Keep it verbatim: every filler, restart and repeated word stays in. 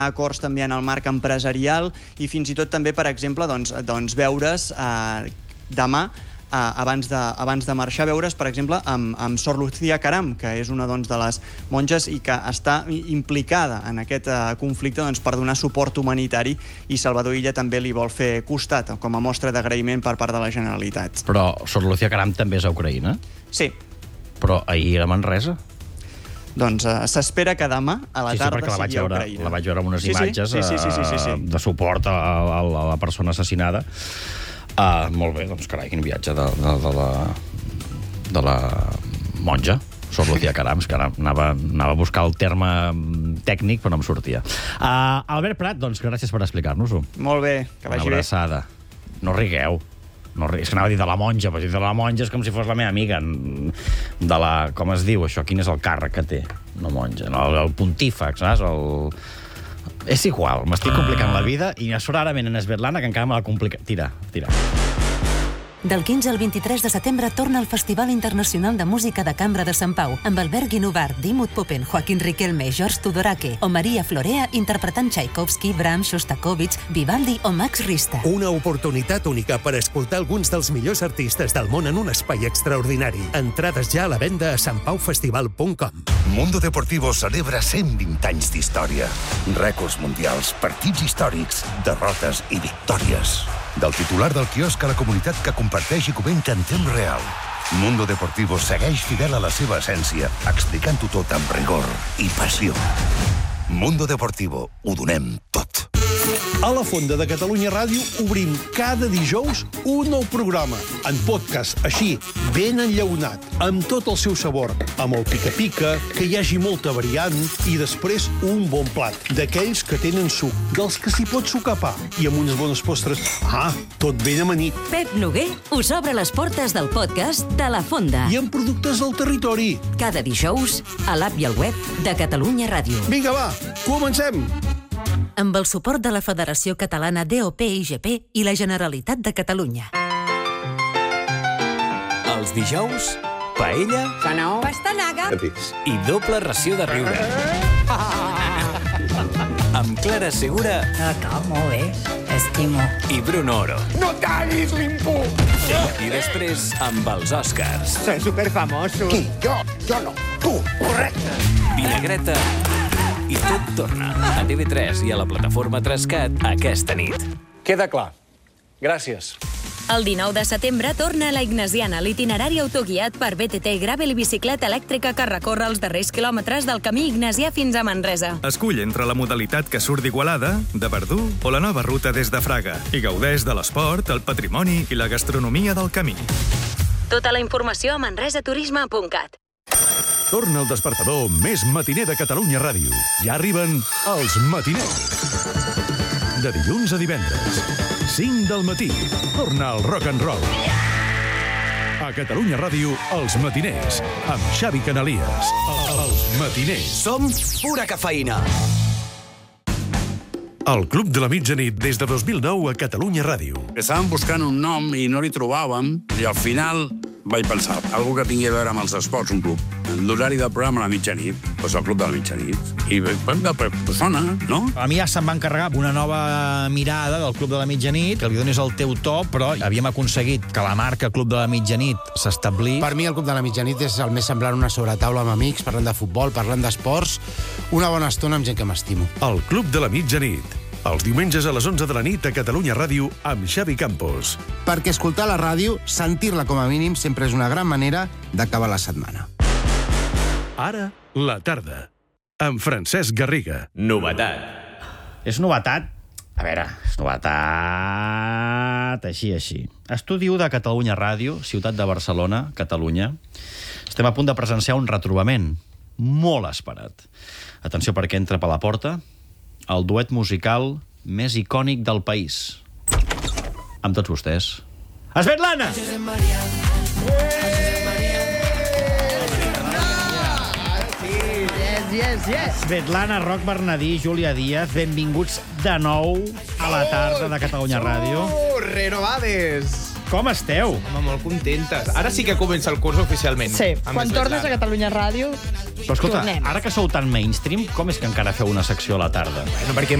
acords també en el marc empresarial i fins i tot també, per exemple, doncs, doncs veure's eh, demà, eh, abans, de, abans de marxar, veure's, per exemple, amb, amb Sor Lucía Caram, que és una doncs, de les monges i que està implicada en aquest eh, conflicte doncs, per donar suport humanitari, i Salvador Illa també li vol fer costat com a mostra d'agraïment per part de la Generalitat. Però Sor Lucía Caram també és a Ucraïna? Sí. Però ahir a Manresa? Doncs uh, s'espera que demà a la sí, sí, tarda la sigui a veure, Ucraïna. La vaig veure amb unes sí, imatges sí, sí, sí, sí, sí, sí. Uh, de suport a, a, a la persona assassinada. Uh, molt bé, doncs carai, quin viatge de, de, de, la, de la monja, Sor Lucía Caram, que anava, anava a buscar el terme tècnic, però no em sortia. Uh, Albert Prat, doncs gràcies per explicar-nos-ho. Molt bé, que vagi bé. Una abraçada. No rigueu. No, és que anava a dir de la monja, però dir de la monja és com si fos la meva amiga. De la... Com es diu, això? Quin és el càrrec que té? No monja, no, el, el pontífex, saps? El... És igual, m'estic complicant la vida i rarament en Svetlana, que encara me la complica... Tira, tira. Del quinze al vint-i-tres de setembre torna el Festival Internacional de Música de Cambra de Sant Pau, amb Albert Guinovart, Dimut Popen, Joaquín Riquelme, George Tudorake o Maria Florea interpretant Tchaikovsky, Brahms, Shostakovich, Vivaldi o Max Richter. Una oportunitat única per escoltar alguns dels millors artistes del món en un espai extraordinari. Entrades ja a la venda a sant pau festival punt com. Mundo Deportivo celebra cent vint anys d'història. Rècords mundials, partits històrics, derrotes i victòries. Del titular del quiosc a la comunitat que comparteix i comenta en temps real. Mundo Deportivo segueix fidel a la seva essència, explicant-ho tot amb rigor i passió. Mundo Deportivo, ho donem tot. A la Fonda de Catalunya Ràdio obrim cada dijous un nou programa, en podcast, així, ben enllaunat, amb tot el seu sabor, amb el pica-pica, que hi hagi molta variant, i després un bon plat, d'aquells que tenen suc, dels que s'hi pot sucar pa, i amb unes bones postres. Ah, tot ben amanit. Pep Noguer us obre les portes del podcast de la Fonda. I amb productes del territori. Cada dijous, a l'app i al web de Catalunya Ràdio. Vinga, va, comencem! Amb el suport de la Federació Catalana D O P I G P i la Generalitat de Catalunya. Els dijous, paella, Sanao, pastanaga i doble ració de riure. Amb Clara Segura... Acá, molt bé, estimo. I Bruno Oro. No tallis l'impú! I després, amb els Oscars. Soy superfamoso. Qui? Jo? Jo no. Tu. Correcte. Vinagreta i tot torna a T V tres i a la plataforma Trascat aquesta nit. Queda clar. Gràcies. El dinou de setembre torna a la Ignasiana, l'itinerari autoguiat per B T T Gravel i bicicleta elèctrica que recorre els darrers quilòmetres del camí ignasià fins a Manresa. Escull entre la modalitat que surt d'Igualada, de Verdú o la nova ruta des de Fraga i gaudeix de l'esport, el patrimoni i la gastronomia del camí. Tota la informació a manresaturisme punt cat. Torna el despertador més matiner de Catalunya Ràdio. Ja arriben els matiners. De dilluns a divendres, cinc del matí, torna el rock and roll. A Catalunya Ràdio, els matiners, amb Xavi Canalies. Els matiners. Som pura cafeïna. El Club de la Mitjanit des de dos mil nou a Catalunya Ràdio. Estàvem buscant un nom i no li trobàvem, i al final vaig pensar, algú que tingui a veure amb els esports, un club. L'horari del programa a la mitjanit, doncs el Club de la Mitjanit. I pues sona, no? A mi ja se'm va encarregar una nova mirada del Club de la Mitjanit, que li donis el teu to, però havíem aconseguit que la marca Club de la Mitjanit s'establís. Per mi el Club de la Mitjanit és el més semblant a una sobretaula amb amics, parlant de futbol, parlant d'esports, una bona estona amb gent que m'estimo. El Club de la Mitjanit. Els diumenges a les onze de la nit a Catalunya Ràdio amb Xavi Campos. Perquè escoltar la ràdio, sentir-la com a mínim, sempre és una gran manera d'acabar la setmana. Ara, la tarda, amb Francesc Garriga. Novetat. És novetat? A veure, és novetat... Així, així. Estudi u de Catalunya Ràdio, ciutat de Barcelona, Catalunya. Estem a punt de presenciar un retrobament molt esperat. Atenció perquè entra per la porta el duet musical més icònic del país. Amb tots vostès. Svetlana! Yes, yes. Svetlana, Roc Bernadí, Júlia Díaz, benvinguts de nou a la tarda de Catalunya Ràdio. Oh, renovades! Com esteu? Home, molt contentes. Ara sí que comença el curs oficialment. Sí, amb quan Svetlana. tornes a Catalunya Ràdio, Però escolta, tornem. ara que sou tan mainstream, com és que encara feu una secció a la tarda? Bueno, perquè